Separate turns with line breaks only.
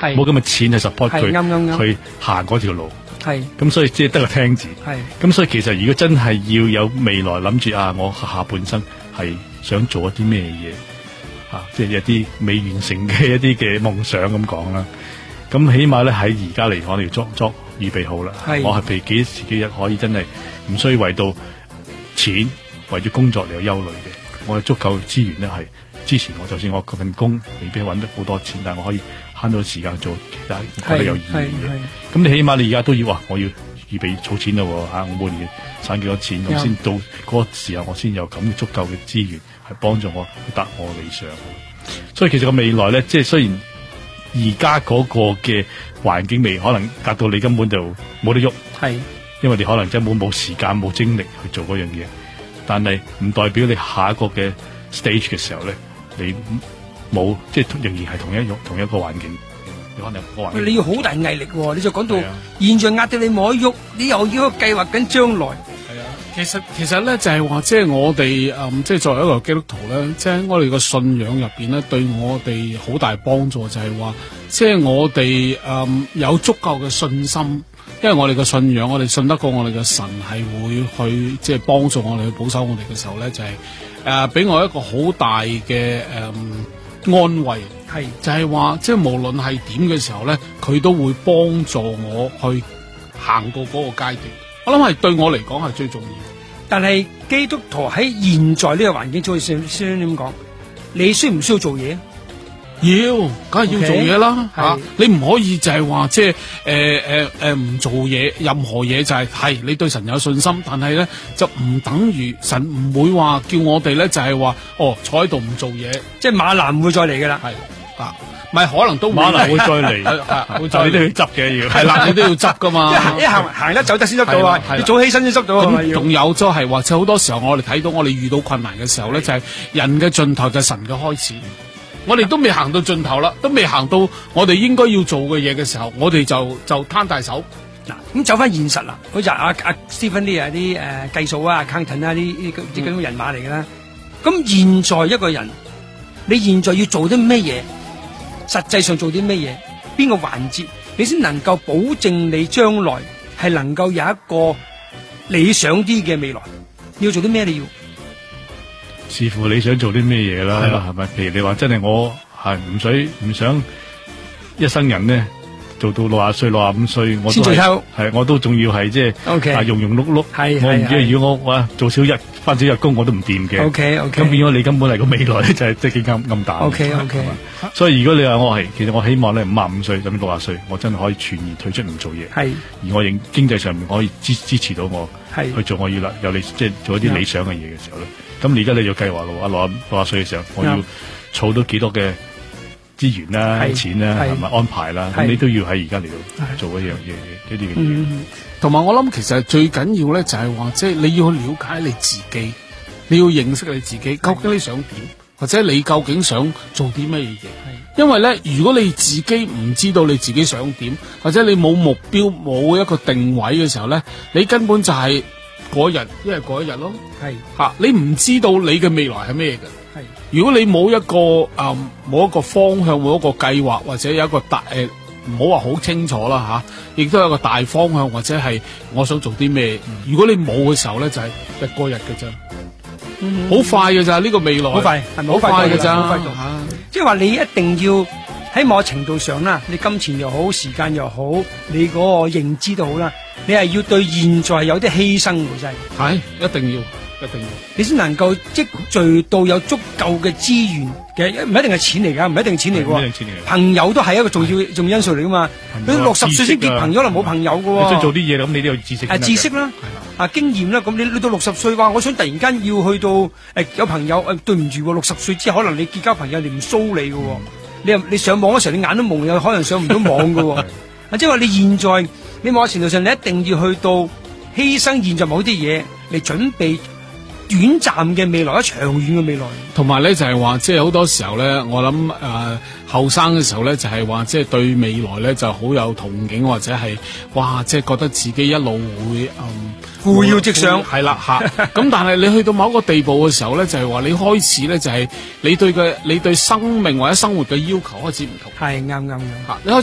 冇咁嘅錢去 support 佢去行嗰條路。咁所以即係得個聽字。咁所以其實如果真係要有未來諗住我下半生係想做一啲咩嘢即係一啲未完成嘅一啲嘅夢想咁講啦。咁起碼咧喺而家嚟講，我哋要作預備好啦。我係譬如幾時幾日可以真係唔需要為到錢為咗工作嚟有憂慮嘅。我有足夠資源咧係支持我，就算我嗰份工未必揾得好多錢，但係我可以慳到時間做其他覺得有意義嘅。咁你起碼你而家都要我要預備儲錢咯我每年省幾多錢，咁先到嗰個時候我先有咁足夠嘅資源係幫助我去達我理想。所以其實個未來咧，即係雖然而家嗰個嘅環境未可能達到你根本就冇得喐，因為你可能真係冇時間冇精力去做嗰樣嘢，但係唔代表你下一個嘅 stage 嘅時候咧，你冇即係仍然係同一個環境。你可能個環境
你要好大毅力喎，你就講到現在壓到你冇得喐，你又要計劃緊將來。
其實咧就係話，即係我哋即係作為一個基督徒咧，即係我哋個信仰入邊咧，對我哋好大幫助就係話，即係我哋有足夠嘅信心，因為我哋嘅信仰，我哋信得過我哋嘅神係會去即係幫助我哋去保守我哋嘅時候咧，就係俾我一個好大嘅安慰，就係話即係無論係點嘅時候咧，佢都會幫助我去行過嗰個階段。我諗係對我嚟講係最重要。
但係基督徒喺現在呢個環境，就先點講？你需唔需要做嘢？
要，梗係要做嘢啦。你唔可以就係話即係唔做嘢，任何嘢就係你對神有信心，但係咧就唔等於神唔會話叫我哋咧就係話坐喺度唔做嘢，
即係馬蘭唔會再嚟噶啦。
唔係可能都
馬蘭會再嚟，你都要執嘅要。
係啦，你都要執噶嘛。
一行得走得先執到啊！你早起身先執到啊！
仲有就係話，即係好多時候我哋睇到我哋遇到困難嘅時候咧，就係人嘅盡頭就係神嘅開始。我哋都未行到盡頭啦，都未行到我哋應該要做嘅嘢嘅時候，我哋就攤大手。
嗱，咁走翻現實啦，好似阿 Stephen 啲計數啊、accountant 啊啲咁嘅人馬嚟㗎啦。咁現在一個人，你現在要做啲咩嘢？實際上做啲咩嘢？邊個環節你先能夠保證你將來係能夠有一個理想啲嘅未來？你要做啲咩？你要
視乎你想做啲咩嘢啦，係咪？譬如你話真係我係唔想一生人咧做到60歲、65歲，我都係我都仲要係即係庸庸碌碌。我唔知如果我做翻少日工我都唔掂嘅。咁變咗你根本係個未來咧就係即係幾咁大。所以如果你話其實我希望咧55歲甚至60歲，我真係可以全然退出唔做嘢。而我經濟上面可以支持到我去做我要有即係做一啲理想嘅嘢嘅時候咧。咁而家你要計劃咯，60歲嘅時候，我要儲到幾多嘅資源啦、錢啦，係咪安排啦？咁你都要喺而家嚟到做一樣嘢，一啲嘅嘢。
同埋我諗，其實最緊要咧就係話，即係你要去了解你自己，你要認識你自己，究竟你想點，或者你究竟想做啲乜嘢？因為咧，如果你自己唔知道你自己想點，或者你冇目標、冇一個定位嘅時候咧，你根本就係嗰日，一係嗰一日咯。你唔知道你嘅未來係咩嘅。如果你冇一個方向，冇一個計劃，或者有一個大唔好話好清楚啦亦都有一個大方向，或者係我想做啲咩。如果你冇嘅時候咧，就係一個日嘅啫，好快嘅咋呢個未來，好快係咪好快嘅咋？
即係話你一定要喺某程度上啦，你金錢又好，時間又好，你嗰個認知都好啦，你係要對現在有啲犧牲嘅真係，
一定要。
你先能夠積聚到有足夠嘅資源嘅，唔一定係錢嚟噶，唔一定係錢嚟噶，朋友都係一個重要因素嚟噶嘛。你60歲先結朋友，可能冇朋友噶。
你想做啲嘢咁，你都有知識。
知識啦，經驗啦。咁你到60歲話，我想突然間要去到有朋友，對唔住，60歲之後可能你結交朋友，你唔騷你噶。你上網嗰時候，你眼都蒙，有可能上唔到網噶。即係話你現在，你某程度上你一定要去到犧牲現在某啲嘢嚟準備短暫嘅未來，長遠嘅未來。
同埋咧就係話，即係好多時候咧，我諗後生嘅時候咧，就係話即係對未來咧就好有憧憬，或者係即係覺得自己一路會
扶搖直上。
係啦咁但係你去到某一個地步嘅時候咧，就係話你開始咧就係你對生命或者生活嘅要求開始唔同。
係啱。